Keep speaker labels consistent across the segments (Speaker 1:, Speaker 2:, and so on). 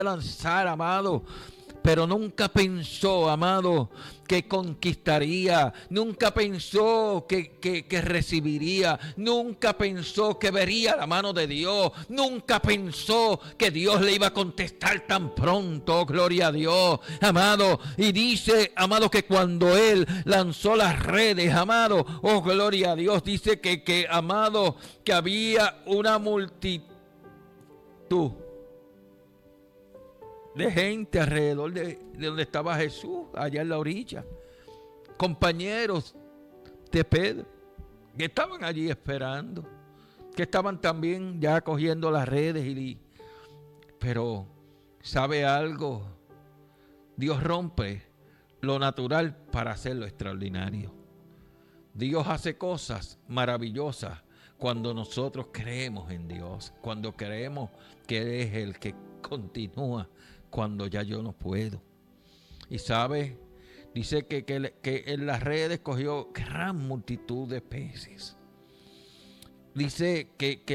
Speaker 1: lanzar, amado. Pero nunca pensó, amado, que conquistaría, nunca pensó que recibiría, nunca pensó que vería la mano de Dios, nunca pensó que Dios le iba a contestar tan pronto, gloria a Dios, amado. Y dice, amado, que cuando él lanzó las redes, amado, oh, gloria a Dios, dice amado, que había una multitud de gente alrededor de donde estaba Jesús, allá en la orilla, compañeros de Pedro, que estaban allí esperando, que estaban también ya cogiendo las redes. Pero, ¿sabe algo? Dios rompe lo natural para hacer lo extraordinario. Dios hace cosas maravillosas cuando nosotros creemos en Dios, cuando creemos que Él es el que continúa cuando ya yo no puedo. Y sabe, dice que en las redes cogió gran multitud de peces. Dice que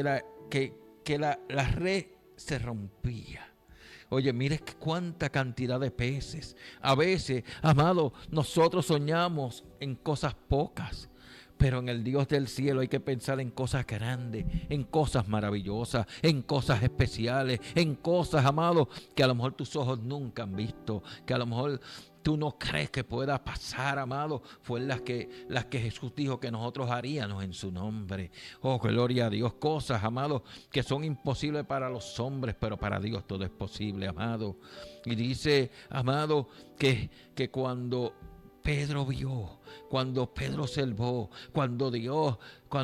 Speaker 1: la red se rompía. Oye, mire cuánta cantidad de peces. A veces, amado, nosotros soñamos en cosas pocas. Pero en el Dios del cielo hay que pensar en cosas grandes, en cosas maravillosas, en cosas especiales, en cosas, amado, que a lo mejor tus ojos nunca han visto, que a lo mejor tú no crees que pueda pasar, amado. Fue las que Jesús dijo que nosotros haríamos en su nombre. Oh, gloria a Dios. Cosas, amado, que son imposibles para los hombres, pero para Dios todo es posible, amado. Y dice, amado, que cuando Pedro vio, cuando Pedro observó, cuando Dios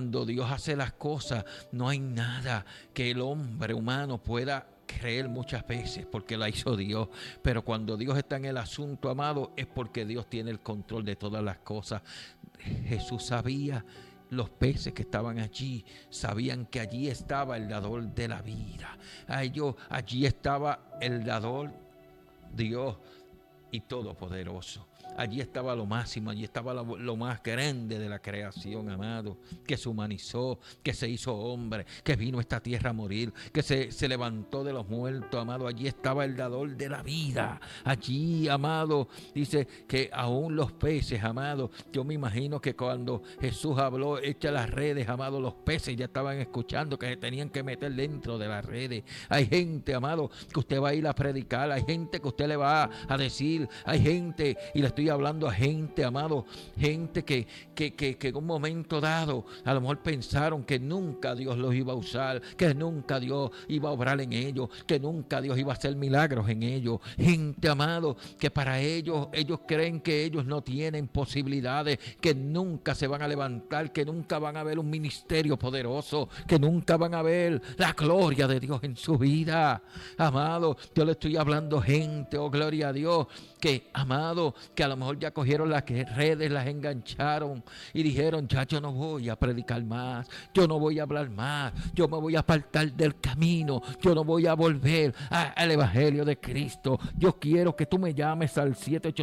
Speaker 1: hace las cosas, no hay nada que el hombre humano pueda creer muchas veces, porque la hizo Dios. Pero cuando Dios está en el asunto, amado, es porque Dios tiene el control de todas las cosas. Jesús sabía, los peces que estaban allí sabían que allí estaba el dador de la vida. Allí estaba el dador, Dios y todopoderoso. Allí estaba lo máximo, allí estaba lo más grande de la creación, amado, que se humanizó, que se hizo hombre, que vino a esta tierra a morir, que se levantó de los muertos, amado. Allí estaba el dador de la vida. Allí, amado, dice que aún los peces, amado, yo me imagino que cuando Jesús habló, echa las redes, amado, los peces ya estaban escuchando que se tenían que meter dentro de las redes. Hay gente, amado, que usted va a ir a predicar, hay gente que usted le va a decir, hay gente, y le estoy hablando a gente, amado, gente que en un momento dado a lo mejor pensaron que nunca Dios los iba a usar, que nunca Dios iba a obrar en ellos, que nunca Dios iba a hacer milagros en ellos. Gente, amado, que para ellos creen que ellos no tienen posibilidades, que nunca se van a levantar, que nunca van a ver un ministerio poderoso, que nunca van a ver la gloria de Dios en su vida. Amado, yo le estoy hablando gente, oh gloria a Dios, que, amado, que a lo mejor ya cogieron las redes, las engancharon y dijeron, ya yo no voy a predicar más, yo no voy a hablar más, yo me voy a apartar del camino, yo no voy a volver al evangelio de Cristo. Yo quiero que tú me llames al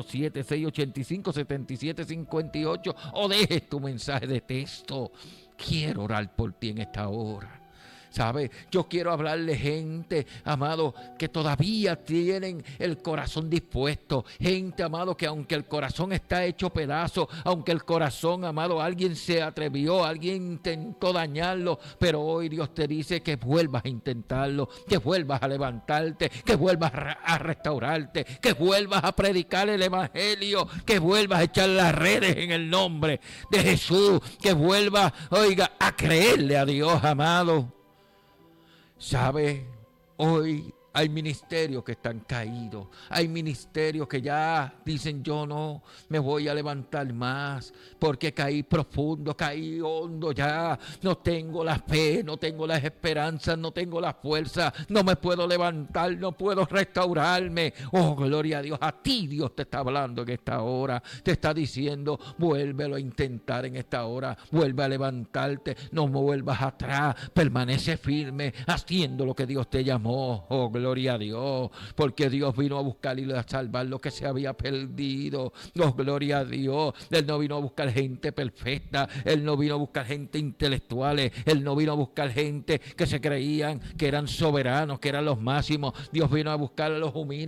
Speaker 1: 787-685-7758 o dejes tu mensaje de texto. Quiero orar por ti en esta hora. ¿Sabe? Yo quiero hablarle gente, amado, que todavía tienen el corazón dispuesto. Gente, amado, que aunque el corazón está hecho pedazos, aunque el corazón, amado, alguien se atrevió, alguien intentó dañarlo, pero hoy Dios te dice que vuelvas a intentarlo, que vuelvas a levantarte, que vuelvas a restaurarte, que vuelvas a predicar el evangelio, que vuelvas a echar las redes en el nombre de Jesús, que vuelvas, oiga, a creerle a Dios, amado. ¿Sabe? Hoy hay ministerios que están caídos. Hay ministerios que ya dicen, yo no me voy a levantar más porque caí profundo, caí hondo ya. No tengo la fe, no tengo las esperanzas, no tengo la fuerza, no me puedo levantar, no puedo restaurarme. Oh, gloria a Dios. A ti Dios te está hablando en esta hora. Te está diciendo, vuélvelo a intentar en esta hora. Vuelve a levantarte, no me vuelvas atrás. Permanece firme haciendo lo que Dios te llamó. Oh, gloria a Dios, porque Dios vino a buscar y a salvar lo que se había perdido. Oh, gloria a Dios. Él no vino a buscar gente perfecta, Él no vino a buscar gente intelectuales, Él no vino a buscar gente que se creían que eran soberanos, que eran los máximos. Dios vino a buscar a los humildes.